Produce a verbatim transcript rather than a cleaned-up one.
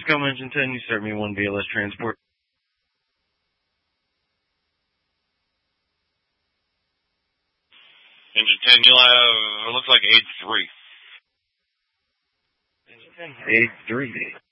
Come Engine ten, you start me one B L S transport. Engine ten, you'll have, it looks like eight three. Engine ten, eight three.